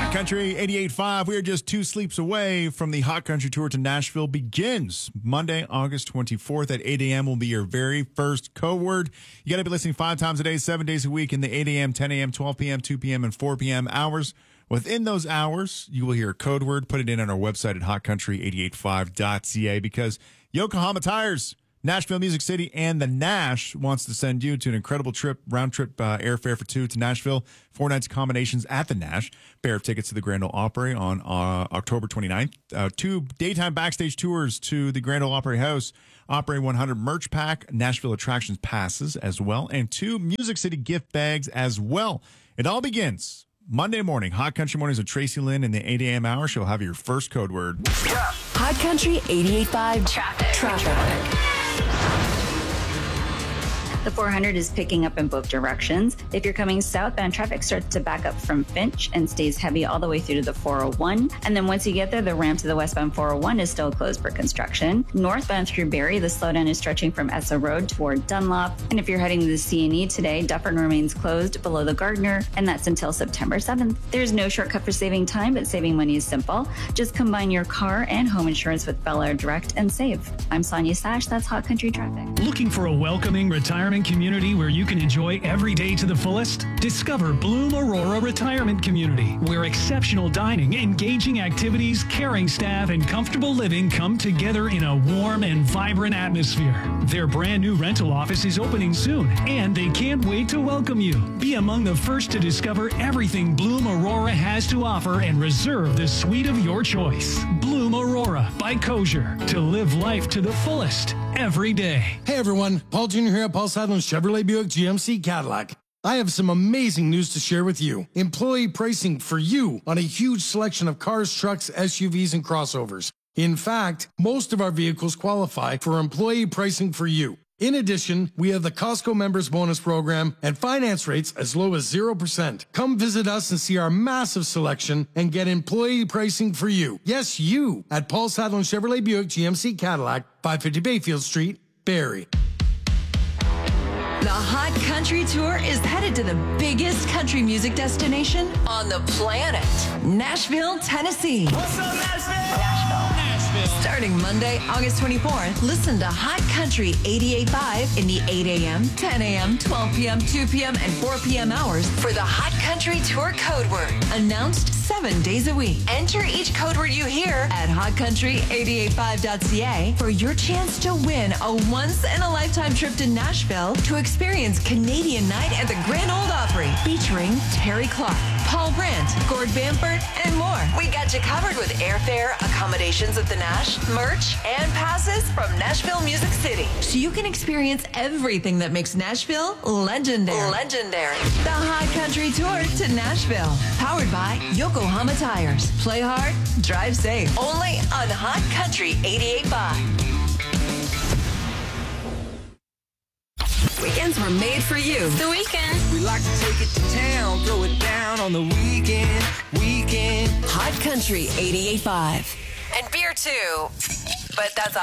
Hot Country 88.5. We are just 2 sleeps away from the Hot Country Tour to Nashville begins. Monday, August 24th at 8 a.m. will be your very first code word. You got to be listening 5 times a day, 7 days a week in the 8 a.m., 10 a.m., 12 p.m., 2 p.m., and 4 p.m. hours. Within those hours, you will hear a code word. Put it in on our website at hotcountry885.ca because Yokohama Tires, Nashville, Music City, and the Nash wants to send you to an incredible trip, round trip airfare for 2 to Nashville, 4 nights accommodations at the Nash, pair of tickets to the Grand Ole Opry on October 29th, 2 daytime backstage tours to the Grand Ole Opry House, Opry 100 merch pack, Nashville attractions passes as well, and 2 Music City gift bags as well. It all begins Monday morning. Hot Country Mornings with Tracy Lynn in the 8 a.m. hour. She'll have your first code word. Hot Country 88.5 Traffic. The 400 is picking up in both directions. If you're coming southbound, traffic starts to back up from Finch and stays heavy all the way through to the 401. And then once you get there, the ramp to the westbound 401 is still closed for construction. Northbound through Barrie, the slowdown is stretching from Essa Road toward Dunlop. And if you're heading to the C&E today, Dufferin remains closed below the Gardner, and that's until September 7th. There's no shortcut for saving time, but saving money is simple. Just combine your car and home insurance with Bel Air Direct and save. I'm Sonia Sash. That's Hot Country Traffic. Looking for a welcoming retirement community where you can enjoy every day to the fullest? Discover Bloom Aurora Retirement Community, where exceptional dining, engaging activities, caring staff, and comfortable living come together in a warm and vibrant atmosphere. Their brand new rental office is opening soon, and they can't wait to welcome you. Be among the first to discover everything Bloom Aurora has to offer and reserve the suite of your choice. Bloom Aurora by Kosher, to live life to the fullest every day. Hey everyone, Paul Jr. here at Paul Sadlin Chevrolet Buick GMC Cadillac. I have some amazing news to share with you. Employee pricing for you on a huge selection of cars, trucks, SUVs, and crossovers. In fact, most of our vehicles qualify for employee pricing for you. In addition, we have the Costco Members Bonus Program and finance rates as low as 0%. Come visit us and see our massive selection and get employee pricing for you. Yes, you, at Paul Sadlin Chevrolet Buick GMC Cadillac, 550 Bayfield Street, Barrie. The Hot Country Tour is headed to the biggest country music destination on the planet, Nashville, Tennessee. What's up, Nashville? Starting Monday, August 24th, listen to Hot Country 88.5 in the 8 a.m., 10 a.m., 12 p.m., 2 p.m., and 4 p.m. hours for the Hot Country Tour code word, announced 7 days a week. Enter each code word you hear at hotcountry885.ca for your chance to win a once-in-a-lifetime trip to Nashville to experience Canadian Night at the Grand Ole Opry, featuring Terry Clark, Paul Brandt, Gord Bamford, and more. We got you covered with airfare, accommodations at the Nash, merch, and passes from Nashville Music City, so you can experience everything that makes Nashville legendary. The Hot Country Tour to Nashville, powered by Yokohama Tires. Play hard, drive safe. Only on Hot Country 88.5. Weekends were made for you. The weekend. We like to take it to town, throw it down on the weekend. Hot Country 88.5. And beer too. But that's